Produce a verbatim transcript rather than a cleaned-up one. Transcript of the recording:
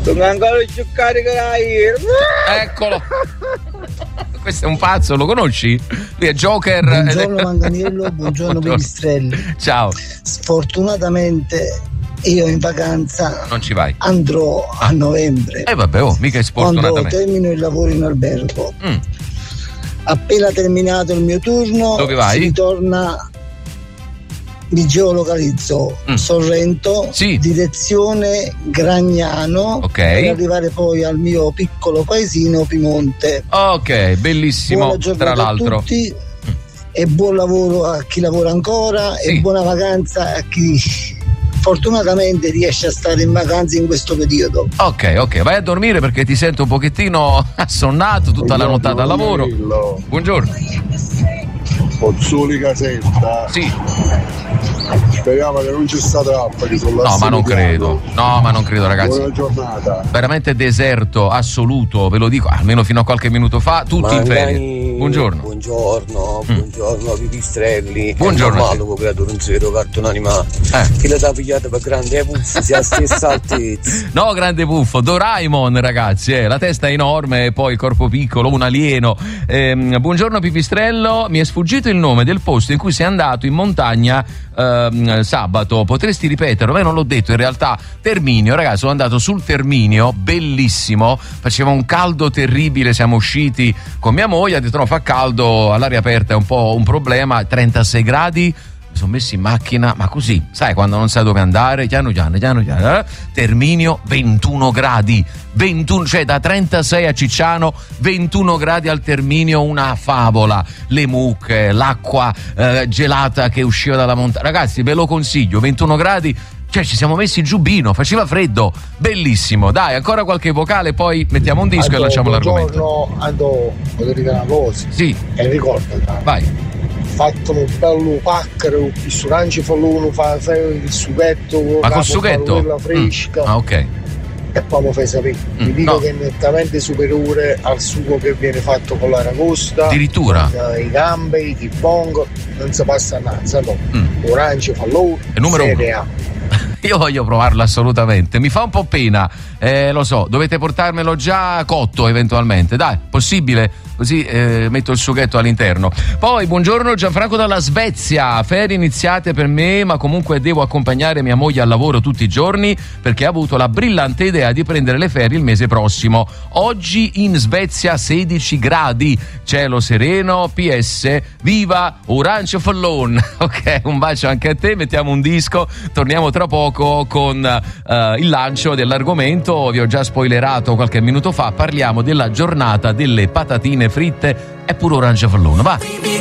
Non ancora più carico ieri. Eccolo. Questo è un pazzo, lo conosci? Lui è Joker. Buongiorno Manganiello, buongiorno Pipistrelli. Ciao. Sfortunatamente io in vacanza non ci vai. Andrò ah. a novembre. Eh vabbè, oh, mica è sfortunatamente. Quando termino il lavoro in albergo. Mm. Appena terminato il mio turno, dove vai? Si ritorna. Mi geolocalizzo mm. Sorrento, sì. Direzione Gragnano, okay. Per arrivare poi al mio piccolo paesino Piemonte. Ok, bellissimo. Tra l'altro a tutti e buon lavoro a chi lavora ancora, sì. E buona vacanza a chi fortunatamente riesce a stare in vacanza in questo periodo. Ok, ok, vai a dormire perché ti sento un pochettino assonnato tutta buongiorno, la nottata al lavoro. Bello. Buongiorno. Pozzoli Casetta. Sì. Speriamo che non c'è sta trappa che sono No, ma non credo. No, ma non credo, ragazzi. Buona giornata. Veramente deserto assoluto, ve lo dico, almeno fino a qualche minuto fa, tutti Mangani, in ferie. Buongiorno. Buongiorno, mm. buongiorno Pipistrelli. Buongiorno. È normale creatore un zero cartone animato. Eh. Chi l'ha pigliato per grande puffo sia a stessa altezza. No, grande puffo, Doraemon, ragazzi, eh. La testa è enorme e poi il corpo piccolo, un alieno. Eh, buongiorno Pipistrello, mi è sfuggito il nome del posto in cui sei andato in montagna eh, sabato, potresti ripeterlo? Beh, non l'ho detto, in realtà Terminio, ragazzi, sono andato sul Terminio, bellissimo, faceva un caldo terribile, siamo usciti con mia moglie, ha detto no, fa caldo, all'aria aperta è un po' un problema, trentasei gradi, mi sono messo in macchina, ma così, sai, quando non sai dove andare, piano piano, piano piano, eh? Terminio ventuno gradi, ventuno, cioè da trentasei a Cicciano, ventuno gradi al Terminio, una favola, le mucche, l'acqua eh, gelata che usciva dalla montagna, ragazzi, ve lo consiglio, ventuno gradi. Cioè ci siamo messi il giubbino, faceva freddo, bellissimo. Dai, ancora qualche vocale, poi mettiamo un disco Andò, e lanciamo l'argomento. Buongiorno, Andò, voglio dire una cosa. Sì. E ricordati. Vai. Fatto un bello paccaro, il suranci fa l'uno, fa il sughetto. Ma col sughetto? Quella fresca. Mm. Ah, ok. E poi mi fai sapere. Mm, Vi dico no. che è nettamente superiore al sugo che viene fatto con l'aragosta. Addirittura? Con i gamberi, i bongo, non si passa a nazza, no. Mm. Orange fa l'uno, serie A. Io voglio provarlo assolutamente, mi fa un po' pena, eh, lo so, dovete portarmelo già cotto eventualmente, dai, possibile? Così eh, metto il sughetto all'interno. Poi buongiorno Gianfranco dalla Svezia, ferie iniziate per me, ma comunque devo accompagnare mia moglie al lavoro tutti i giorni perché ha avuto la brillante idea di prendere le ferie il mese prossimo. Oggi in Svezia sedici gradi, cielo sereno, P S, viva Orange Fallon. Ok, un bacio anche a te, mettiamo un disco, torniamo tra poco con uh, il lancio dell'argomento, vi ho già spoilerato qualche minuto fa, parliamo della giornata delle patatine fritte e pure Orange Fallone, va!